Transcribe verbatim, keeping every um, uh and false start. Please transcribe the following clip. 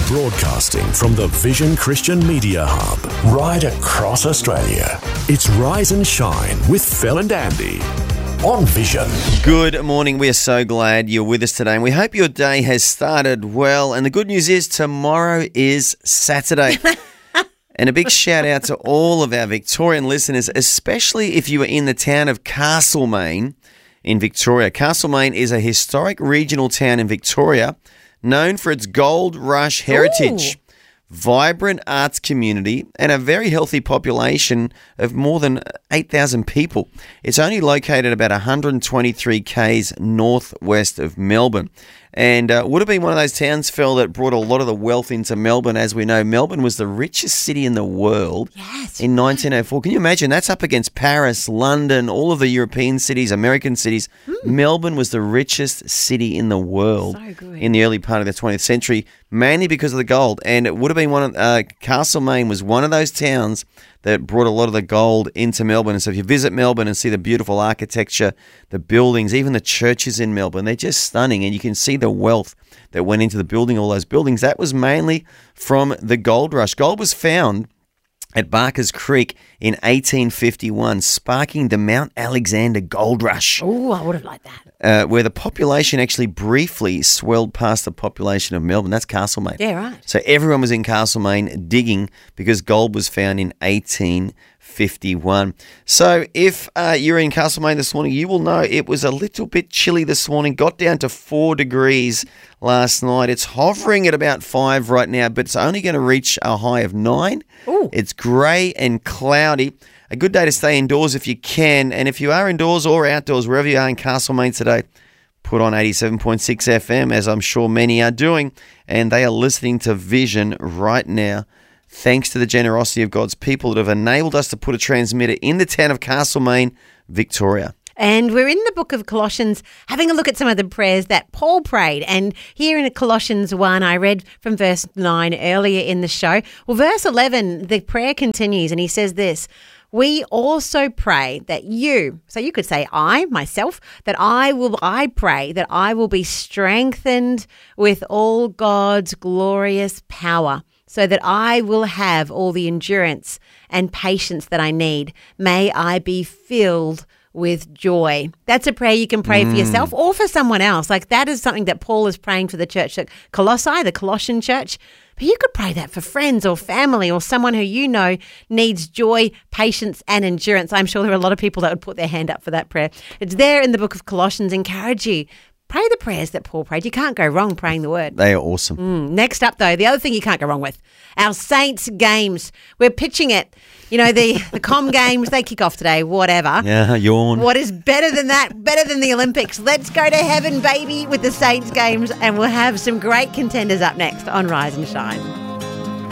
Broadcasting from the Vision Christian Media Hub, right across Australia. It's Rise and Shine with Phil and Andy on Vision. Good morning. We are so glad you're with us today, and we hope your day has started well. And the good news is tomorrow is Saturday. And a big shout out to all of our Victorian listeners, especially if you are in the town of Castlemaine in Victoria. Castlemaine is a historic regional town in Victoria known for its gold rush heritage, Ooh. vibrant arts community, and a very healthy population of more than eight thousand people. It's only located about one hundred twenty-three kays northwest of Melbourne. And uh, would have been one of those towns, Phil, that brought a lot of the wealth into Melbourne. As we know, Melbourne was the richest city in the world yes, in nineteen oh four. Can you imagine? That's up against Paris, London, all of the European cities, American cities. Mm. Melbourne was the richest city in the world so in the early part of the twentieth century, mainly because of the gold. And it would have been one of uh, Castlemaine was one of those towns that brought a lot of the gold into Melbourne. And so if you visit Melbourne and see the beautiful architecture, the buildings, even the churches in Melbourne, they're just stunning. And you can see the wealth that went into the building all those buildings. That was mainly from the gold rush. Gold was found at Barker's Creek in eighteen fifty-one, sparking the Mount Alexander Gold Rush. Oh, I would have liked that. Uh, where the population actually briefly swelled past the population of Melbourne. That's Castlemaine. Yeah, right. So everyone was in Castlemaine digging because gold was found in eighteen fifty-one. So if uh, you're in Castlemaine this morning, you will know it was a little bit chilly this morning. Got down to four degrees last night. It's hovering at about five right now, but it's only going to reach a high of nine. Ooh. It's grey and cloudy. A good day to stay indoors if you can. And if you are indoors or outdoors, wherever you are in Castlemaine today, put on eighty-seven point six F M, as I'm sure many are doing. And they are listening to Vision right now, thanks to the generosity of God's people that have enabled us to put a transmitter in the town of Castlemaine, Victoria. And we're in the book of Colossians having a look at some of the prayers that Paul prayed. And here in Colossians one, I read from verse nine earlier in the show. Well, verse eleven, the prayer continues and he says this: we also pray that you, so you could say I, myself, that I will, I pray that I will be strengthened with all God's glorious power, so that I will have all the endurance and patience that I need. May I be filled with joy. That's a prayer you can pray mm. for yourself or for someone else. Like that is something that Paul is praying for the church at Colossae, the Colossian church. But you could pray that for friends or family or someone who you know needs joy, patience and endurance. I'm sure there are a lot of people that would put their hand up for that prayer. It's there in the book of Colossians. Encourage you. Pray the prayers that Paul prayed. You can't go wrong praying the word. They are awesome. Mm. Next up, though, the other thing you can't go wrong with, our Saints games. We're pitching it. You know, the, the Com games, they kick off today, whatever. Yeah, yawn. What is better than that? Better than the Olympics? Let's go to heaven, baby, with the Saints games, and we'll have some great contenders up next on Rise and Shine.